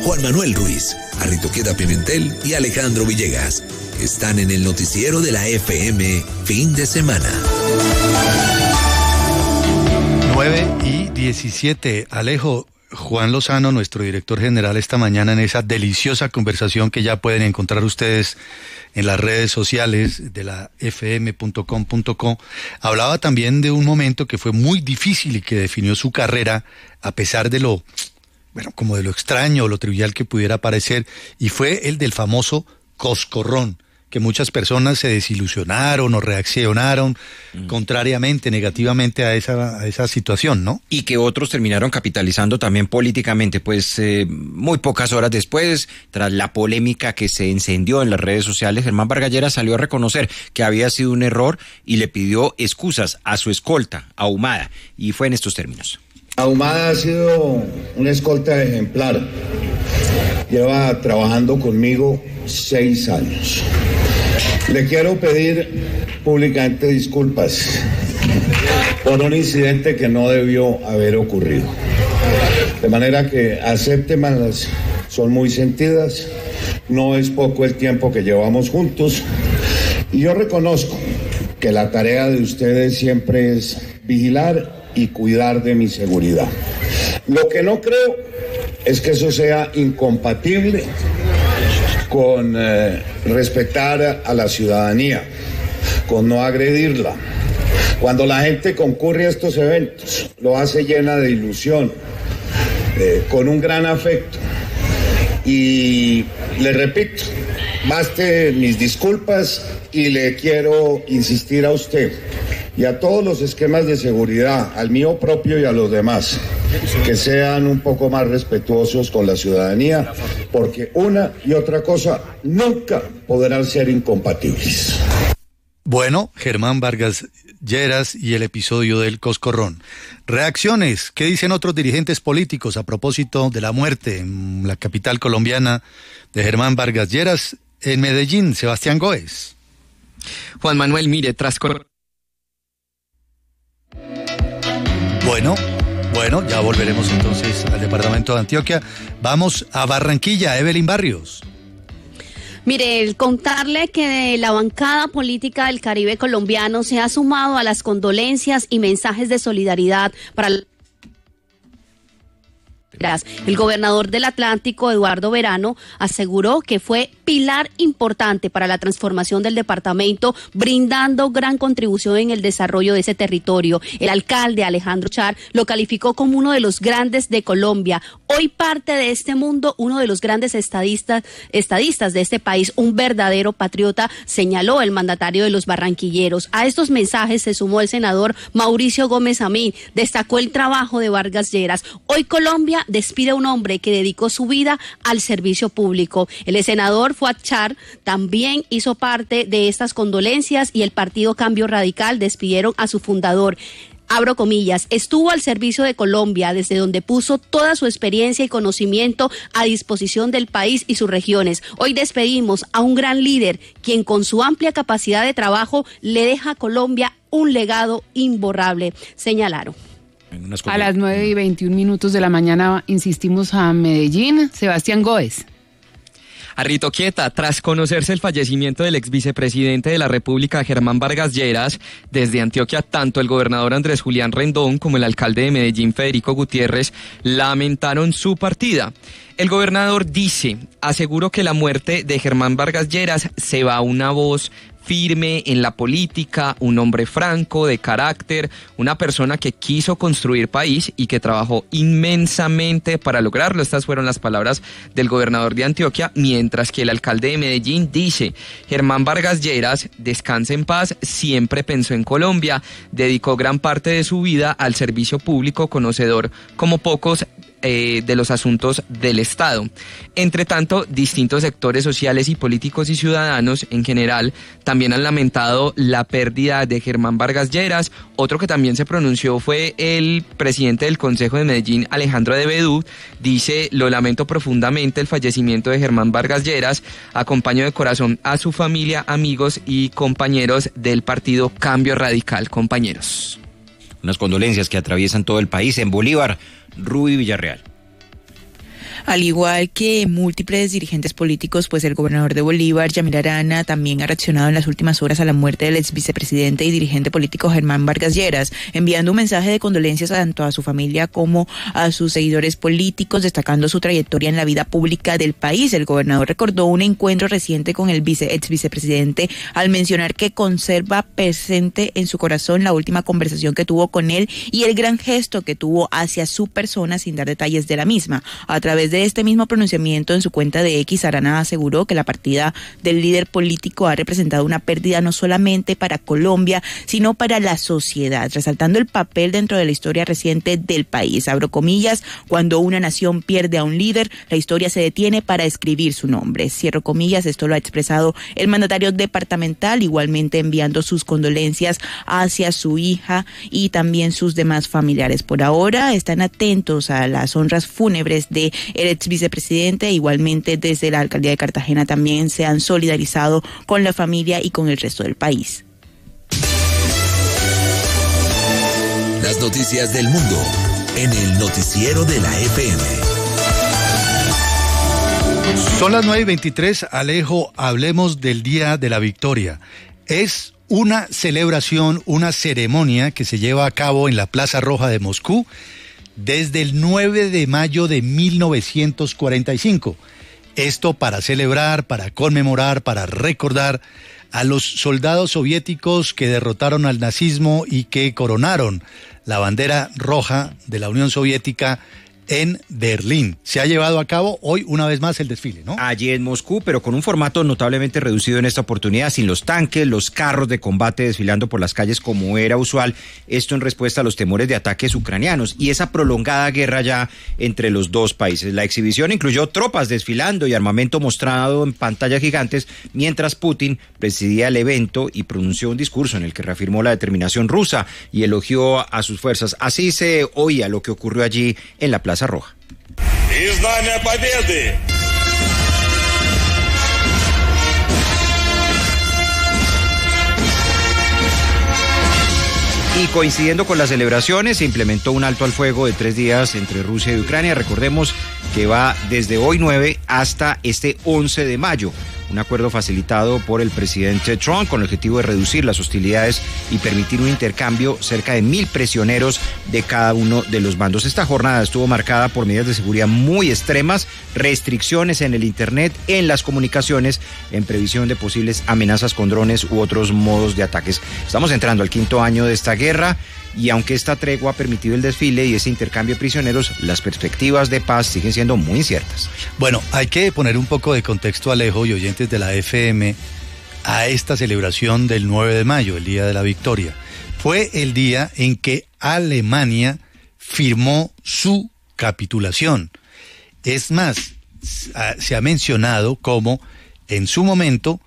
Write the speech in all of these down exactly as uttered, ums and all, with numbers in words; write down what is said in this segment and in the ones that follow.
Juan Manuel Ruiz, Arritoqueta Pimentel y Alejandro Villegas. Están en el noticiero de la F M, fin de semana. nueve y diecisiete. Alejo, Juan Lozano, nuestro director general, esta mañana en esa deliciosa conversación que ya pueden encontrar ustedes en las redes sociales de la f m punto com punto co, hablaba también de un momento que fue muy difícil y que definió su carrera a pesar de lo, bueno, como de lo extraño o lo trivial que pudiera parecer, y fue el del famoso coscorrón, que muchas personas se desilusionaron o reaccionaron mm. contrariamente, negativamente a esa, a esa situación, ¿no? Y que otros terminaron capitalizando también políticamente, pues eh, muy pocas horas después, tras la polémica que se encendió en las redes sociales, Germán Vargas Lleras salió a reconocer que había sido un error y le pidió excusas a su escolta, Ahumada, y fue en estos términos. Ahumada ha sido una escolta ejemplar. Lleva trabajando conmigo seis años. Le quiero pedir públicamente disculpas por un incidente que no debió haber ocurrido. De manera que acéptemelas, son muy sentidas, no es poco el tiempo que llevamos juntos, y yo reconozco que la tarea de ustedes siempre es vigilar y cuidar de mi seguridad. Lo que no creo es que eso sea incompatible con eh, respetar a la ciudadanía, con no agredirla. Cuando la gente concurre a estos eventos, lo hace llena de ilusión, eh, con un gran afecto. Y le repito, baste mis disculpas y le quiero insistir a usted y a todos los esquemas de seguridad, al mío propio y a los demás, que sean un poco más respetuosos con la ciudadanía, porque una y otra cosa nunca podrán ser incompatibles. Bueno, Germán Vargas Lleras y el episodio del coscorrón. Reacciones, ¿qué dicen otros dirigentes políticos a propósito de la muerte en la capital colombiana de Germán Vargas Lleras? En Medellín, Sebastián Góez. Juan Manuel, mire, tras... Bueno, bueno, ya volveremos entonces al departamento de Antioquia. Vamos a Barranquilla, Evelyn Barrios. Mire, el contarle que la bancada política del Caribe colombiano se ha sumado a las condolencias y mensajes de solidaridad para el... El gobernador del Atlántico, Eduardo Verano, aseguró que fue pilar importante para la transformación del departamento, brindando gran contribución en el desarrollo de ese territorio. El alcalde, Alejandro Char, lo calificó como uno de los grandes de Colombia. Hoy parte de este mundo, uno de los grandes estadistas, estadistas de este país, un verdadero patriota, señaló el mandatario de los barranquilleros. A estos mensajes se sumó el senador Mauricio Gómez Amín. Destacó el trabajo de Vargas Lleras. Hoy Colombia despide a un hombre que dedicó su vida al servicio público. El senador Fuad Char también hizo parte de estas condolencias y el partido Cambio Radical despidieron a su fundador. Abro comillas, estuvo al servicio de Colombia, desde donde puso toda su experiencia y conocimiento a disposición del país y sus regiones. Hoy despedimos a un gran líder, quien con su amplia capacidad de trabajo le deja a Colombia un legado imborrable, señalaron. A las nueve y veintiún minutos de la mañana insistimos a Medellín. Sebastián Góez. Arritoqueta, tras conocerse el fallecimiento del ex vicepresidente de la República, Germán Vargas Lleras, desde Antioquia, tanto el gobernador Andrés Julián Rendón como el alcalde de Medellín, Federico Gutiérrez, lamentaron su partida. El gobernador dice, aseguro que la muerte de Germán Vargas Lleras se va una voz firme en la política, un hombre franco, de carácter, una persona que quiso construir país y que trabajó inmensamente para lograrlo. Estas fueron las palabras del gobernador de Antioquia, mientras que el alcalde de Medellín dice, Germán Vargas Lleras, descanse en paz, siempre pensó en Colombia, dedicó gran parte de su vida al servicio público, conocedor como pocos Eh, de los asuntos del Estado. Entre tanto, distintos sectores sociales y políticos y ciudadanos en general también han lamentado la pérdida de Germán Vargas Lleras. Otro que también se pronunció fue el presidente del Consejo de Medellín, Alejandro de Bedú. Dice, lo lamento profundamente el fallecimiento de Germán Vargas Lleras, acompaño de corazón a su familia, amigos y compañeros del partido Cambio Radical. Compañeros. Unas condolencias que atraviesan todo el país. En Bolívar, Ruby Villarreal. Al igual que múltiples dirigentes políticos, pues el gobernador de Bolívar, Yamil Arana, también ha reaccionado en las últimas horas a la muerte del ex vicepresidente y dirigente político Germán Vargas Lleras, enviando un mensaje de condolencias tanto a su familia como a sus seguidores políticos, destacando su trayectoria en la vida pública del país. El gobernador recordó un encuentro reciente con el vice, ex vicepresidente al mencionar que conserva presente en su corazón la última conversación que tuvo con él y el gran gesto que tuvo hacia su persona, sin dar detalles de la misma. A través de este mismo pronunciamiento en su cuenta de X, Arana aseguró que la partida del líder político ha representado una pérdida no solamente para Colombia, sino para la sociedad, resaltando el papel dentro de la historia reciente del país. Abro comillas, cuando una nación pierde a un líder, la historia se detiene para escribir su nombre. Cierro comillas, esto lo ha expresado el mandatario departamental, igualmente enviando sus condolencias hacia su hija y también sus demás familiares. Por ahora están atentos a las honras fúnebres de el ex vicepresidente. Igualmente desde la alcaldía de Cartagena también se han solidarizado con la familia y con el resto del país. Las noticias del mundo en el noticiero de la F M. Son las nueve y veintitrés, Alejo, hablemos del Día de la Victoria. Es una celebración, una ceremonia que se lleva a cabo en la Plaza Roja de Moscú desde el nueve de mayo de mil novecientos cuarenta y cinco. Esto para celebrar, para conmemorar, para recordar a los soldados soviéticos que derrotaron al nazismo y que coronaron la bandera roja de la Unión Soviética en Berlín. Se ha llevado a cabo hoy una vez más el desfile, ¿no? Allí en Moscú, pero con un formato notablemente reducido en esta oportunidad, sin los tanques, los carros de combate desfilando por las calles como era usual, esto en respuesta a los temores de ataques ucranianos y esa prolongada guerra ya entre los dos países. La exhibición incluyó tropas desfilando y armamento mostrado en pantallas gigantes, mientras Putin presidía el evento y pronunció un discurso en el que reafirmó la determinación rusa y elogió a sus fuerzas. Así se oía lo que ocurrió allí en la Plaza Roja. Y coincidiendo con las celebraciones, se implementó un alto al fuego de tres días entre Rusia y Ucrania. Recordemos que va desde hoy nueve hasta este once de mayo. Un acuerdo facilitado por el presidente Trump con el objetivo de reducir las hostilidades y permitir un intercambio cerca de mil prisioneros de cada uno de los bandos. Esta jornada estuvo marcada por medidas de seguridad muy extremas, restricciones en el Internet, en las comunicaciones, en previsión de posibles amenazas con drones u otros modos de ataques. Estamos entrando al quinto año de esta guerra. Y aunque esta tregua ha permitido el desfile y ese intercambio de prisioneros, las perspectivas de paz siguen siendo muy inciertas. Bueno, hay que poner un poco de contexto, Alejo y oyentes de la F M, a esta celebración del nueve de mayo, el Día de la Victoria. Fue el día en que Alemania firmó su capitulación. Es más, se ha mencionado como en su momento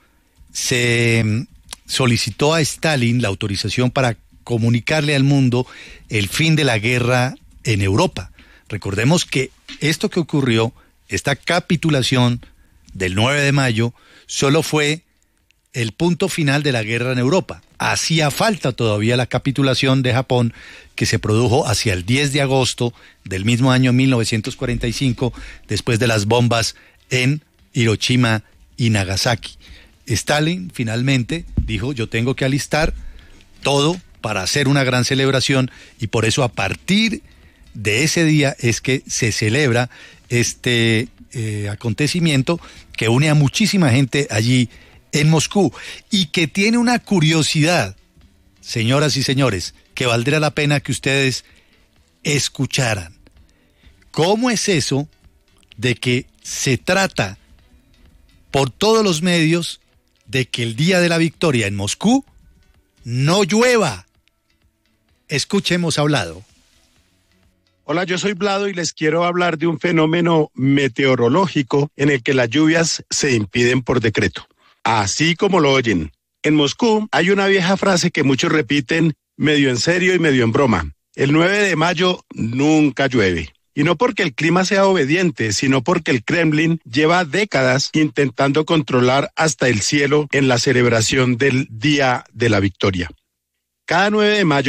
se solicitó a Stalin la autorización para comunicarle al mundo el fin de la guerra en Europa. Recordemos que esto que ocurrió, esta capitulación del nueve de mayo, solo fue el punto final de la guerra en Europa. Hacía falta todavía la capitulación de Japón, que se produjo hacia el diez de agosto del mismo año mil novecientos cuarenta y cinco, después de las bombas en Hiroshima y Nagasaki. Stalin finalmente dijo, yo tengo que alistar todo para hacer una gran celebración, y por eso a partir de ese día es que se celebra este eh, acontecimiento que une a muchísima gente allí en Moscú y que tiene una curiosidad, señoras y señores, que valdría la pena que ustedes escucharan. ¿Cómo es eso de que se trata por todos los medios de que el Día de la Victoria en Moscú no llueva? Escuchemos hablado. Hola, yo soy Vlado y les quiero hablar de un fenómeno meteorológico en el que las lluvias se impiden por decreto. Así como lo oyen. En Moscú hay una vieja frase que muchos repiten medio en serio y medio en broma. El nueve de mayo nunca llueve. Y no porque el clima sea obediente, sino porque el Kremlin lleva décadas intentando controlar hasta el cielo en la celebración del Día de la Victoria. Cada nueve de mayo,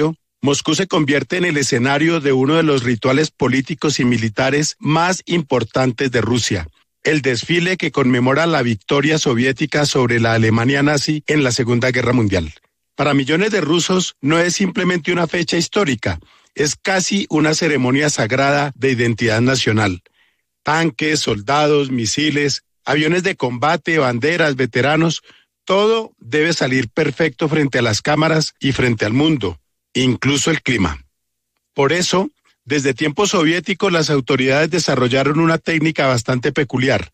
Moscú se convierte en el escenario de uno de los rituales políticos y militares más importantes de Rusia, el desfile que conmemora la victoria soviética sobre la Alemania nazi en la Segunda Guerra Mundial. Para millones de rusos no es simplemente una fecha histórica, es casi una ceremonia sagrada de identidad nacional. Tanques, soldados, misiles, aviones de combate, banderas, veteranos, todo debe salir perfecto frente a las cámaras y frente al mundo, incluso el clima. Por eso, desde tiempos soviéticos las autoridades desarrollaron una técnica bastante peculiar: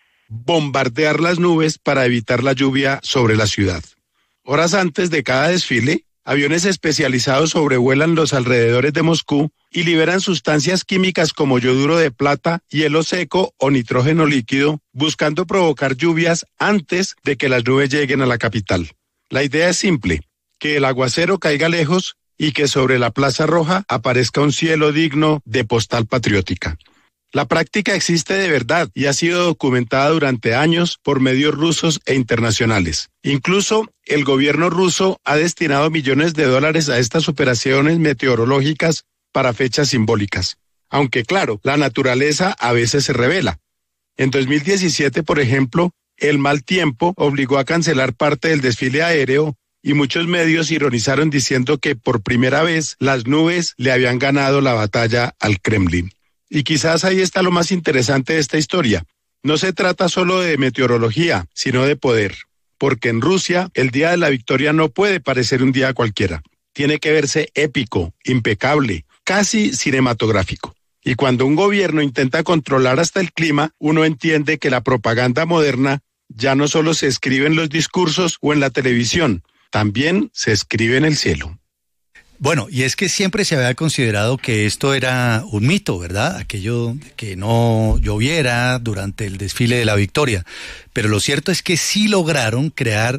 bombardear las nubes para evitar la lluvia sobre la ciudad. Horas antes de cada desfile, aviones especializados sobrevuelan los alrededores de Moscú y liberan sustancias químicas como yoduro de plata, hielo seco o nitrógeno líquido, buscando provocar lluvias antes de que las nubes lleguen a la capital. La idea es simple: que el aguacero caiga lejos y que sobre la Plaza Roja aparezca un cielo digno de postal patriótica. La práctica existe de verdad y ha sido documentada durante años por medios rusos e internacionales. Incluso el gobierno ruso ha destinado millones de dólares a estas operaciones meteorológicas para fechas simbólicas. Aunque claro, la naturaleza a veces se revela. En dos mil diecisiete, por ejemplo, el mal tiempo obligó a cancelar parte del desfile aéreo y muchos medios ironizaron diciendo que por primera vez las nubes le habían ganado la batalla al Kremlin. Y quizás ahí está lo más interesante de esta historia. No se trata solo de meteorología, sino de poder. Porque en Rusia, el día de la victoria no puede parecer un día cualquiera. Tiene que verse épico, impecable, casi cinematográfico. Y cuando un gobierno intenta controlar hasta el clima, uno entiende que la propaganda moderna ya no solo se escribe en los discursos o en la televisión, también se escribe en el cielo. Bueno, y es que siempre se había considerado que esto era un mito, ¿verdad? Aquello que no lloviera durante el desfile de la victoria. Pero lo cierto es que sí lograron crear,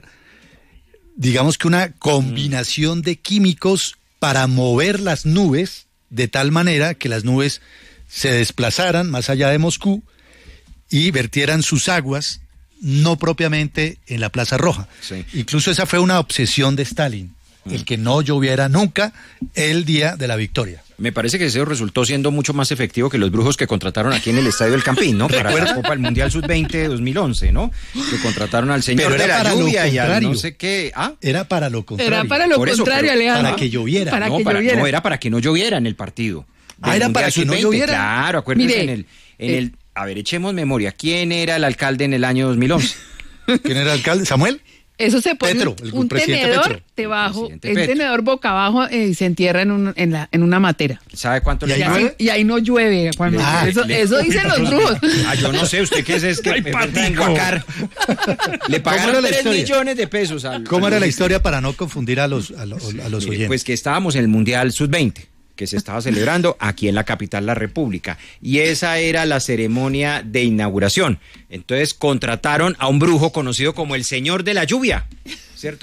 digamos que una combinación de químicos para mover las nubes de tal manera que las nubes se desplazaran más allá de Moscú y vertieran sus aguas no propiamente en la Plaza Roja. Sí. Incluso esa fue una obsesión de Stalin, el que no lloviera nunca el día de la victoria. Me parece que eso resultó siendo mucho más efectivo que los brujos que contrataron aquí en el Estadio del Campín, ¿no? Para la Copa del Mundial sub veinte de dos mil once, ¿no? Que contrataron al señor Pero era de la para lluvia lo y al contrario. no sé qué. ¿Ah? Era para lo contrario. Era para lo Por eso, contrario, pero Alejandro. para que lloviera. Para no, que para- lloviera. no, era para que no lloviera en el partido. Ah, del era para Mundial que no sub veinte. lloviera. Claro, acuérdense Mire, en el... En eh, el a ver, echemos memoria. ¿Quién era el alcalde en el año dos mil once? ¿Quién era el alcalde? ¿Samuel? Eso se pone Petro, el un presidente tenedor Petro. debajo, presidente el Petro. tenedor boca abajo eh, y se entierra en, un, en, la, en una matera. ¿Sabe cuánto ¿Y le ahí Y llaman? ahí, y ahí no llueve, Juan. Ah, eso, le- eso dicen los brujos. Ah, yo no sé, ¿usted qué es? Es que Ay, me meto en patico. Guacar. Le ¿Cómo era pagaron la tres historia? millones de pesos. Al, ¿Cómo al- era la historia para no confundir a los, a los, a los Mire, oyentes? pues que estábamos en el Mundial sub veinte, que se estaba celebrando aquí en la capital de la República, y esa era la ceremonia de inauguración. Entonces contrataron a un brujo conocido como el Señor de la Lluvia.